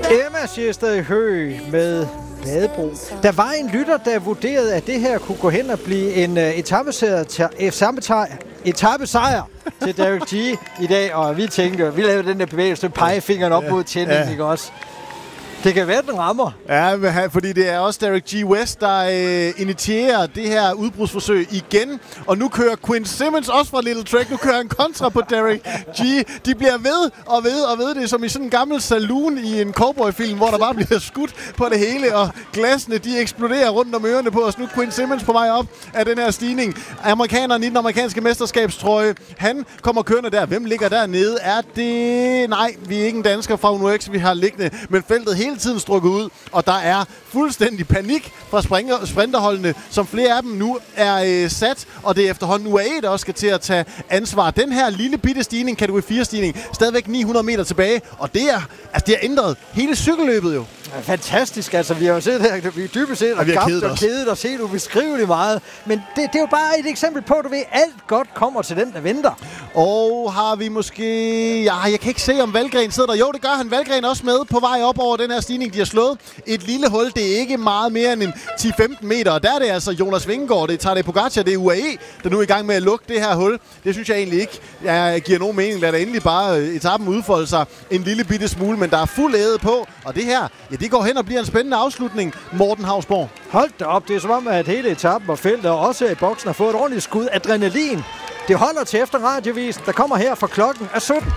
Emma siger stadig hø med Badebro. Der var en lytter, der vurderede, at det her kunne gå hen og blive en etapesejr til Derek G i dag, og vi tænkte, vi lavede den der bevægelse, pegefingeren op mod tændingen, ikke også? Det kan være, den rammer. Ja, fordi det er også Derek G. West, der initierer det her udbrudsforsøg igen. Og nu kører Quinn Simmons også fra Little Trek. Nu kører han kontra på Derek G. De bliver ved og ved og ved. Det er som i sådan en gammel saloon i en cowboyfilm, hvor der bare bliver skudt på det hele, og glasene de eksploderer rundt om ørerne på os. Nu Quinn Simmons på vej op af den her stigning. Amerikaneren i den amerikanske mesterskabstrøje. Han kommer kørende der. Hvem ligger dernede? Er det... Nej, vi er ikke en dansker fra Uno X, vi har liggende. Men feltet hele tiden strukket ud, og der er fuldstændig panik fra sprinterholdene, som flere af dem nu er sat, og det er efterhånden UAE, der også skal til at tage ansvar. Den her lille bitte stigning, kategori 4-stigning, stadigvæk 900 meter tilbage, og det er ændret hele cykelløbet jo. Fantastisk, altså vi har jo set her, vi er dybest set og gabt og kedet og set ubeskriveligt meget, men det er jo bare et eksempel på, at du ved, alt godt kommer til den, der venter. Og har vi måske... Ja, jeg kan ikke se, om Valgren sidder der. Jo, det gør han. Valgren også med på vej op over den her stigning, de har slået. Et lille hul, det er ikke meget mere end en 10-15 meter, og der er det altså Jonas Vingegaard, det er Tadej Pogacar, det er UAE, der nu er i gang med at lukke det her hul. Det synes jeg egentlig ikke giver nogen mening. Lad da endelig bare etappen udfolde sig en lille bitte smule, men der er fuld æde på, og det her, ja, det går hen og bliver en spændende afslutning, Morten Hausborg. Hold da op, det er som om, at hele etappen og feltet og også i boksen har fået et ordentligt skud adrenalin. Det holder til efter radiovisen, der kommer her fra klokken er 17.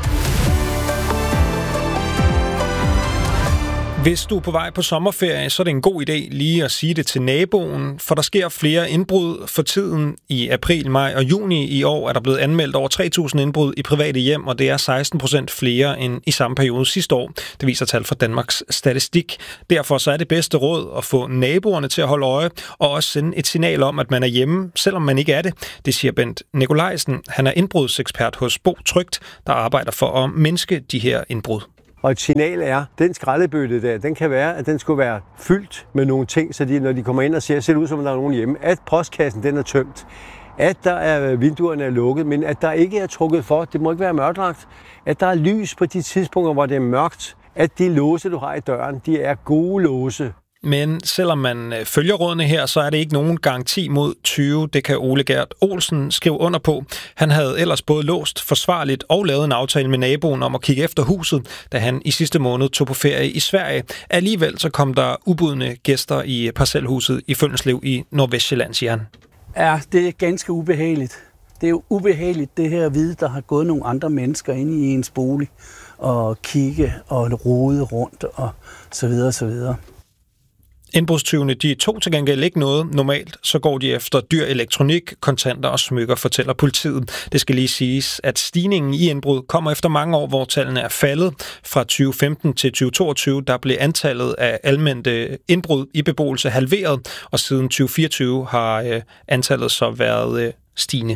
Hvis du er på vej på sommerferie, så er det en god idé lige at sige det til naboen, for der sker flere indbrud for tiden. I april, maj og juni i år er der blevet anmeldt over 3.000 indbrud i private hjem, og det er 16% flere end i samme periode sidste år. Det viser tal fra Danmarks Statistik. Derfor så er det bedste råd at få naboerne til at holde øje, og også sende et signal om, at man er hjemme, selvom man ikke er det. Det siger Bent Nikolajsen. Han er indbrudsekspert hos Bo Trygt, der arbejder for at mindske de her indbrud. Og et signal er, den skraldebøtte der, den kan være, at den skulle være fyldt med nogle ting, så når de kommer ind og ser det ud, som om der er nogen hjemme, at postkassen den er tømt, at der er vinduerne er lukket, men at der ikke er trukket for, det må ikke være mørklagt, at der er lys på de tidspunkter, hvor det er mørkt, at de låse, du har i døren, de er gode låse. Men selvom man følger rådene her, så er det ikke nogen garanti mod 20. Det kan Ole Gert Olsen skrive under på. Han havde ellers både låst forsvarligt og lavet en aftale med naboen om at kigge efter huset, da han i sidste måned tog på ferie i Sverige. Alligevel så kom der ubudne gæster i parcelhuset i Føllenslev i Nordvestsjælland, siger han. Ja, det er ganske ubehageligt. Det er jo ubehageligt det her at vide, der har gået nogle andre mennesker inde i ens bolig og kigge og rode rundt og så videre og så videre. Indbrudstyvene, de tog til gengæld ikke noget. Normalt så går de efter dyr elektronik, kontanter og smykker, fortæller politiet. Det skal lige siges, at stigningen i indbrud kommer efter mange år, hvor tallene er faldet. Fra 2015 til 2022, der blev antallet af almendte indbrud i beboelse halveret, og siden 2024 har antallet så været stigende.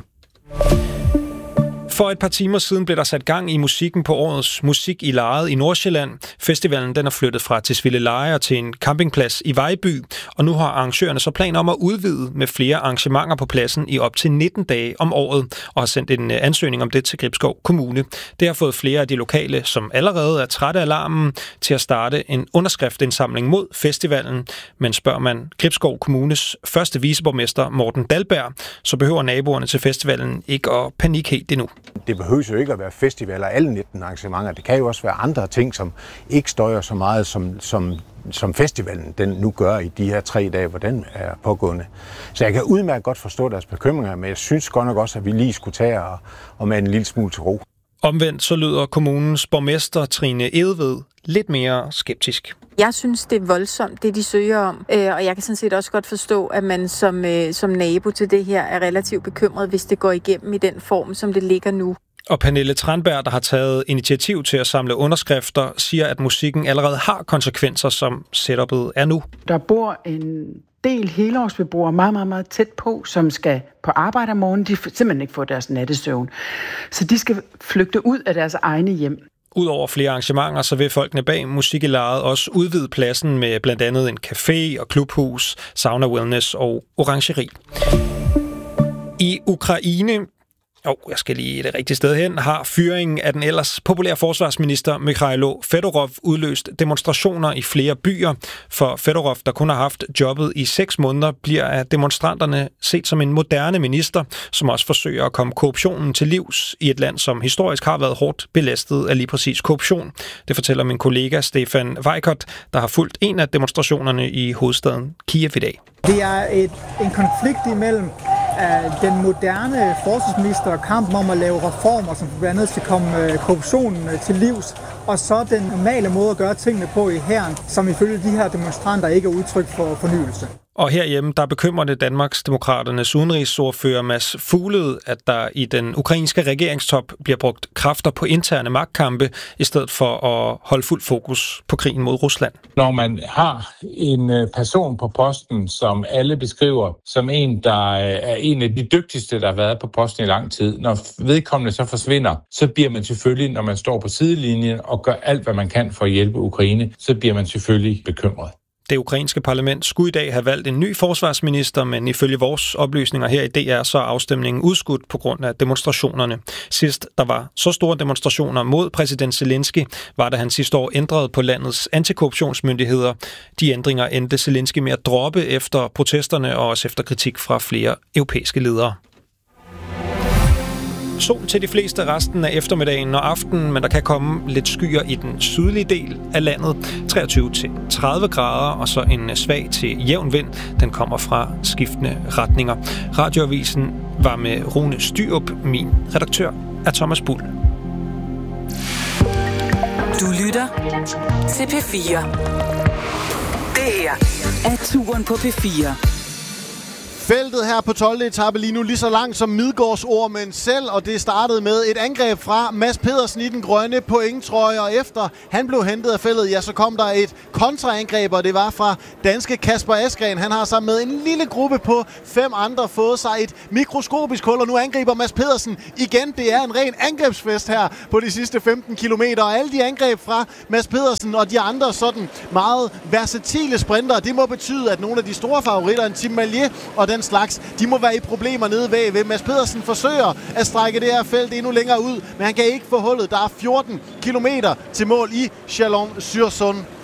For et par timer siden blev der sat gang i musikken på årets Musik i Lejet i Nordsjælland. Festivalen den er flyttet fra Tisvildeleje til en campingplads i Vejby, og nu har arrangørerne så planer om at udvide med flere arrangementer på pladsen i op til 19 dage om året, og har sendt en ansøgning om det til Gribskov Kommune. Det har fået flere af de lokale, som allerede er trætte af larmen, til at starte en underskriftindsamling mod festivalen. Men spørger man Gribskov Kommunes første viceborgmester Morten Dahlberg, så behøver naboerne til festivalen ikke at panik helt endnu. Det behøver jo ikke at være festivaler, alle 19 arrangementer. Det kan jo også være andre ting, som ikke støjer så meget, som festivalen den nu gør i de her 3 dage, hvor den er pågående. Så jeg kan udmærket godt forstå deres bekymringer, men jeg synes godt nok også, at vi lige skulle tage og med en lille smule til ro. Omvendt så lyder kommunens borgmester Trine Edved lidt mere skeptisk. Jeg synes, det er voldsomt, det de søger om, og jeg kan sådan set også godt forstå, at man som nabo til det her er relativt bekymret, hvis det går igennem i den form, som det ligger nu. Og Pernille Tranberg, der har taget initiativ til at samle underskrifter, siger, at musikken allerede har konsekvenser, som setupet er nu. Der bor en del helårsbeboere meget, meget, meget tæt på, som skal på arbejde om morgenen. De simpelthen ikke får deres nattesøvn. Så de skal flygte ud af deres egne hjem. Udover flere arrangementer, så vil folkene bag Musik i Lejet også udvide pladsen med blandt andet en café og klubhus, sauna wellness og orangeri. I Ukraine jeg skal lige det rigtige sted hen, har fyringen af den ellers populære forsvarsminister Mikhailo Fedorov udløst demonstrationer i flere byer. For Fedorov, der kun har haft jobbet i 6 måneder, bliver af demonstranterne set som en moderne minister, som også forsøger at komme korruptionen til livs i et land, som historisk har været hårdt belastet af lige præcis korruption. Det fortæller min kollega Stefan Weikert, der har fulgt en af demonstrationerne i hovedstaden Kiev i dag. Det er en konflikt imellem den moderne forsvarsminister og kampen om at lave reformer, som blandt andet skal komme korruptionen til livs, og så den normale måde at gøre tingene på i hæren, som ifølge de her demonstranter ikke er udtryk for fornyelse. Og herhjemme, der bekymrer det Danmarksdemokraternes udenrigsordfører Mads Fuglede, at der i den ukrainske regeringstop bliver brugt kræfter på interne magtkampe, i stedet for at holde fuld fokus på krigen mod Rusland. Når man har en person på posten, som alle beskriver som en, der er en af de dygtigste, der har været på posten i lang tid, når vedkommende så forsvinder, så bliver man selvfølgelig, når man står på sidelinjen og gør alt, hvad man kan for at hjælpe Ukraine, så bliver man selvfølgelig bekymret. Det ukrainske parlament skulle i dag have valgt en ny forsvarsminister, men ifølge vores oplysninger her i DR, så er afstemningen udskudt på grund af demonstrationerne. Sidst der var så store demonstrationer mod præsident Zelensky, var da han sidste år ændrede på landets antikorruptionsmyndigheder. De ændringer endte Zelensky med at droppe efter protesterne og også efter kritik fra flere europæiske ledere. Sol til de fleste resten af eftermiddagen og aftenen, men der kan komme lidt skyer i den sydlige del af landet. 23-30 grader og så en svag til jævn vind. Den kommer fra skiftende retninger. Radioavisen var med Rune Styrup. Min redaktør er Thomas Bull. Du lytter til P4. Det her er Turen på P4. Feltet her på 12. etape lige nu lige så langt som Midgårdsormen selv, og det startede med et angreb fra Mads Pedersen i den grønne pointtrøje, og efter han blev hentet af feltet, ja, så kom der et kontraangreb, og det var fra danske Kasper Askren. Han har sammen med en lille gruppe på 5 andre fået sig et mikroskopisk hul, og nu angriber Mads Pedersen igen. Det er en ren angrebsfest her på de sidste 15 kilometer, og alle de angreb fra Mads Pedersen og de andre sådan meget versatile sprinter, det må betyde, at nogle af de store favoritter, en Tim Mallier og den slags, de må være i problemer nede bagved. Mads Pedersen forsøger at strække det her felt endnu længere ud, men han kan ikke få hullet. Der er 14 kilometer til mål i Chalon-sur-Saône.